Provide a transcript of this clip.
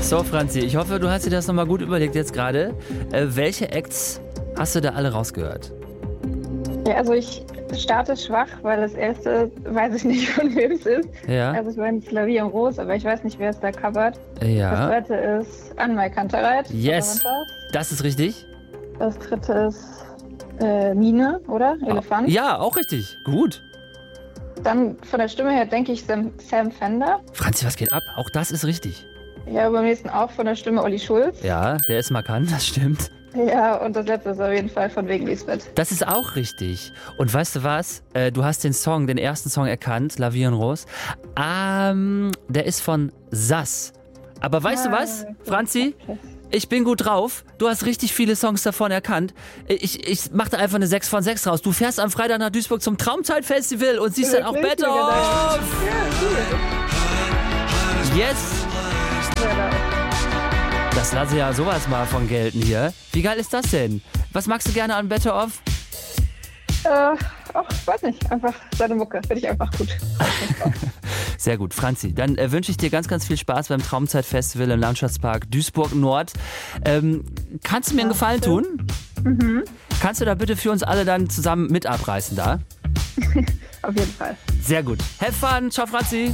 So, Franzi, ich hoffe, du hast dir das nochmal gut überlegt jetzt gerade. Welche Acts hast du da alle rausgehört? Ja, also ich starte schwach, weil das erste weiß ich nicht, von wem es ist. Ja. Also ich meine Klavier und Rose, aber ich weiß nicht, wer es da covert. Das Ja. zweite ist Anne-Mai Kantereit. Yes. Das ist richtig. Das dritte ist Mine, oder? Elefant. Ja, auch richtig. Gut. Dann von der Stimme her denke ich Sam Fender. Franzi, was geht ab? Auch das ist richtig. Ja, beim nächsten auch von der Stimme Olli Schulz. Ja, der ist markant, das stimmt. Ja, und das letzte ist auf jeden Fall von wegen Lisbeth. Das ist auch richtig. Und weißt du was? Du hast den ersten Song erkannt, La Vie en Rose. Der ist von Sass. Aber weißt du was, Franzi? Ich bin gut drauf. Du hast richtig viele Songs davon erkannt. Ich mache da einfach eine 6 von 6 raus. Du fährst am Freitag nach Duisburg zum Traumzeitfestival und siehst dann auch Better Off. Yes. Das lasse ja sowas mal von gelten hier. Wie geil ist das denn? Was magst du gerne an Better Off? Weiß nicht. Einfach seine Mucke. Finde ich einfach gut. Sehr gut. Franzi, dann wünsche ich dir ganz, ganz viel Spaß beim Traumzeitfestival im Landschaftspark Duisburg Nord. Kannst du mir einen Gefallen tun? Mhm. Kannst du da bitte für uns alle dann zusammen mit abreißen da? Auf jeden Fall. Sehr gut. Have fun. Ciao, Franzi.